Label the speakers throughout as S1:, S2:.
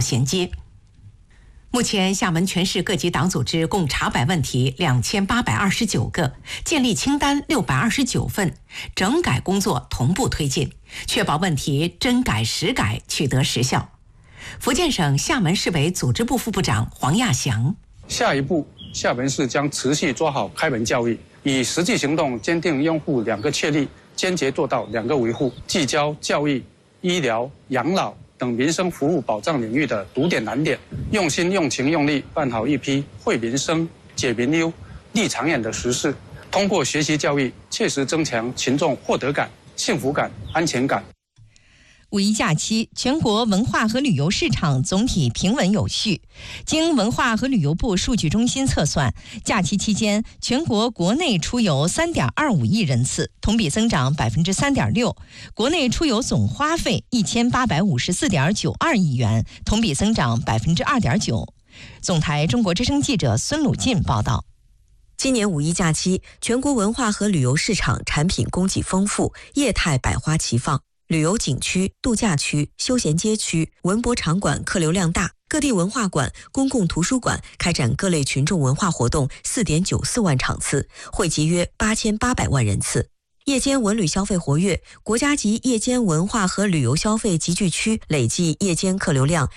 S1: 衔接。目前，厦门全市各级党组织共查摆问题2829个，建立清单629份，整改工作同步推进，确保问题真改实改取得实效。福建省厦门市委组织部副部长黄亚祥：
S2: 下一步，厦门市将持续做好开门教育，以实际行动坚定拥护2个确立，坚决做到2个维护，聚焦教育、医疗、养老等民生服务保障领域的堵点难点，用心、用情、用力办好一批惠民生、解民忧、利长远的实事。通过学习教育，切实增强群众获得感、幸福感、安全感。
S3: 五一假期，全国文化和旅游市场总体平稳有序。经文化和旅游部数据中心测算，假期期间，全国国内出游3.25亿人次，同比增长3.6%；国内出游总花费1854.92亿元，同比增长2.9%。总台中国之声记者孙鲁进报道。
S4: 今年五一假期，全国文化和旅游市场产品供给丰富，业态百花齐放。旅游景区、度假区、休闲街区、文博场馆客流量大，各地文化馆、公共图书馆开展各类群众文化活动4.94万场次，汇集约8800万人次。夜间文旅消费活跃，国家级夜间文化和旅游消费集聚区累计夜间客流量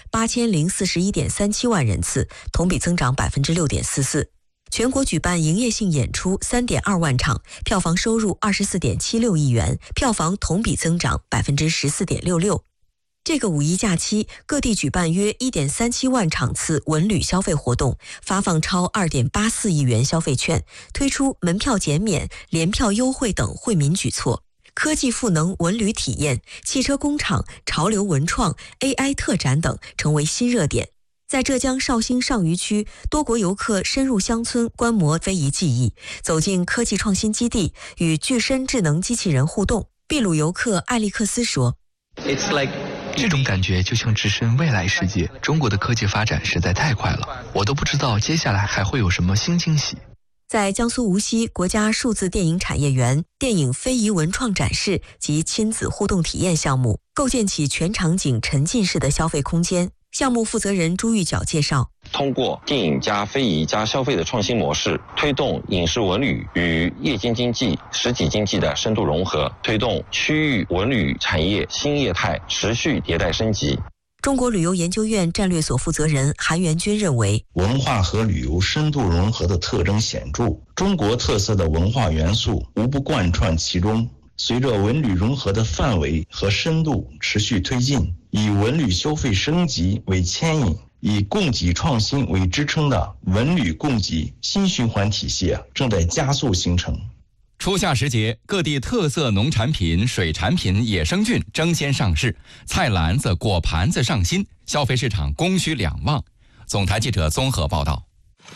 S4: 8041.37万人次，同比增长6.44%。全国举办营业性演出3.2万场，票房收入24.76亿元，票房同比增长14.66%。这个五一假期，各地举办约1.37万场次文旅消费活动，发放超2.84亿元消费券，推出门票减免、联票优惠等惠民举措。科技赋能文旅体验、汽车工厂、潮流文创、AI 特展等成为新热点。在浙江绍兴上虞区，多国游客深入乡村观摩非遗技艺，走进科技创新基地，与具身智能机器人互动。秘鲁游客艾利克斯说：“
S5: 这种感觉就像置身未来世界。中国的科技发展实在太快了，我都不知道接下来还会有什么新惊喜。”
S4: 在江苏无锡国家数字电影产业园，电影非遗文创展示及亲子互动体验项目，构建起全场景沉浸式的消费空间。项目负责人朱玉角介绍，
S6: 通过电影加非遗加消费的创新模式，推动影视文旅与夜间经济、实体经济的深度融合，推动区域文旅产业新业态持续迭代升级。
S4: 中国旅游研究院战略所负责人韩元军认为，
S7: 文化和旅游深度融合的特征显著，中国特色的文化元素无不贯穿其中。随着文旅融合的范围和深度持续推进，以文旅消费升级为牵引，以供给创新为支撑的文旅供给新循环体系正在加速形成。
S8: 初夏时节，各地特色农产品、水产品、野生菌争先上市，菜篮子、果盘子上新，消费市场供需两旺。总台记者综合报道。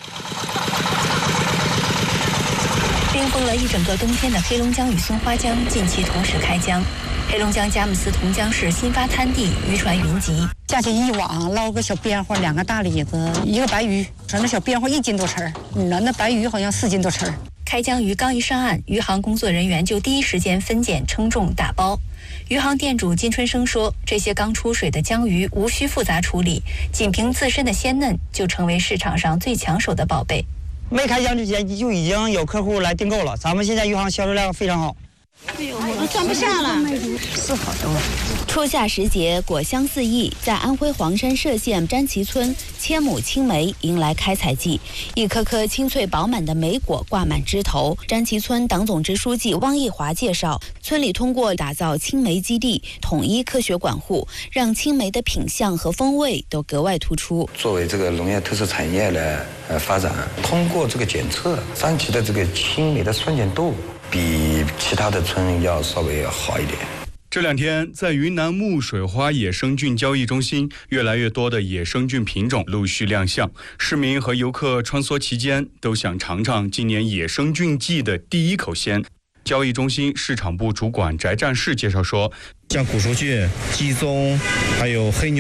S9: 冰封了一整个冬天的黑龙江与松花江近期同时开江。黑龙江佳木斯同江市新发滩地渔船云集，
S10: 架起一网，捞个小边花，2个大李子，一个白鱼，说那小边花1斤多吃儿，那白鱼好像4斤多吃儿。
S9: 开江鱼刚一上岸，渔行工作人员就第一时间分拣、称重、打包。渔行店主金春生说，这些刚出水的江鱼无需复杂处理，仅凭自身的鲜嫩，就成为市场上最抢手的宝贝。
S10: 没开江之前就已经有客户来订购了，咱们现在渔行销售量非常好。
S11: 哎呦，我都装不下了，
S10: 是好的。
S9: 初夏时节，果香四溢，在安徽黄山歙县詹旗村，千亩青梅迎来开采季，一颗颗清脆饱满的梅果挂满枝头。詹旗村党总支书记汪义华介绍，村里通过打造青梅基地，统一科学管护，让青梅的品相和风味都格外突出。
S12: 作为这个农业特色产业的发展，通过这个检测，张旗的这个青梅的酸碱度比其他的村要稍微好一点。
S13: 这2天，在云南木水花野生菌交易中心，越来越多的野生菌品种陆续亮相。市民和游客穿梭其间，都想尝尝今年野生菌季的第一口鲜。交易中心市场部主管翟战士介绍说，
S14: 像古熟菌、鸡枞，还有黑牛